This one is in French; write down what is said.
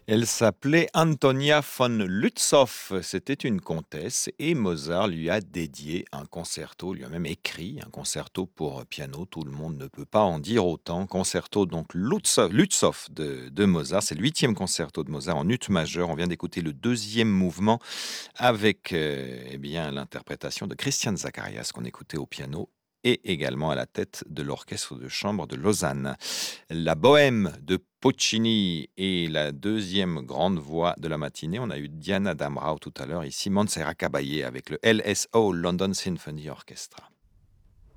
Elle s'appelait Antonia von Lützow. C'était une comtesse et Mozart lui a dédié un concerto, lui a même écrit un concerto pour piano. Tout le monde ne peut pas en dire autant. Concerto donc Lützow de Mozart. C'est le huitième concerto de Mozart en ut majeur. On vient d'écouter le deuxième mouvement avec eh bien, l'interprétation de Christian Zacharias qu'on écoutait au piano et également à la tête de l'orchestre de chambre de Lausanne. La Bohème de Puccini est la deuxième grande voix de la matinée. On a eu Diana Damrau tout à l'heure, ici Montserrat Caballé avec le LSO, London Symphony Orchestra.